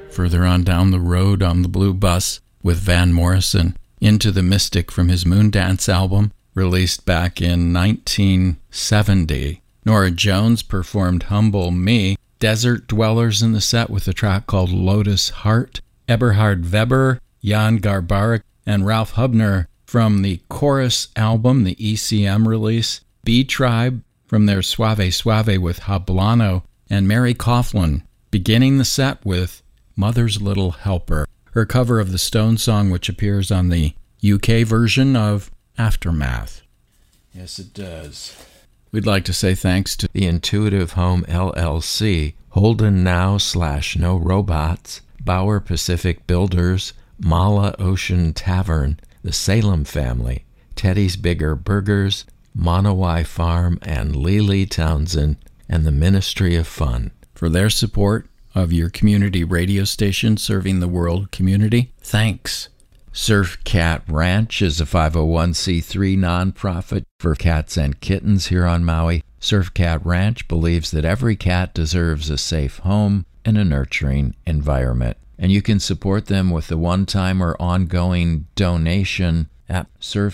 Further on down the road on the Blue Bus with Van Morrison, Into the Mystic from his Moondance album, released back in 1970. Nora Jones performed Humble Me. Desert Dwellers in the set with a track called Lotus Heart. Eberhard Weber, Jan Garbarek, and Ralph Hubner from the Chorus album, the ECM release. B-Tribe from their Suave Suave with Hablano. And Mary Coughlan beginning the set with Mother's Little Helper, her cover of the Stones song, which appears on the UK version of Aftermath. Yes, it does. We'd like to say thanks to the Intuitive Home LLC, Holden Now / No Robots, Bauer Pacific Builders, Mala Ocean Tavern, the Salem family, Teddy's Bigger Burgers, Monowai Farm, and Lily Townsend, and the Ministry of Fun for their support of your community radio station serving the world community. Thanks. Surf Cat Ranch is a 501c3 nonprofit for cats and kittens here on Maui. Surf Cat Ranch believes that every cat deserves a safe home and a nurturing environment. And you can support them with a one-time or ongoing donation at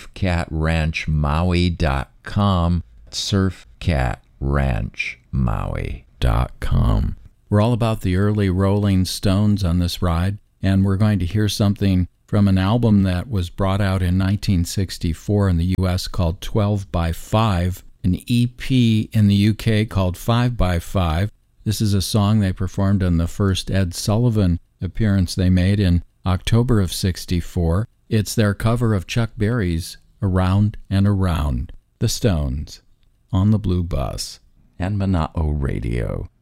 surfcatranchmaui.com, surfcatranchmaui.com. We're all about the early Rolling Stones on this ride, and we're going to hear something from an album that was brought out in 1964 in the U.S. called 12 by 5, an EP in the UK called 5 by 5. This is a song they performed on the first Ed Sullivan appearance they made in October of 64. It's their cover of Chuck Berry's Around and Around, the Stones, on the Blue Bus and Mana'o Radio.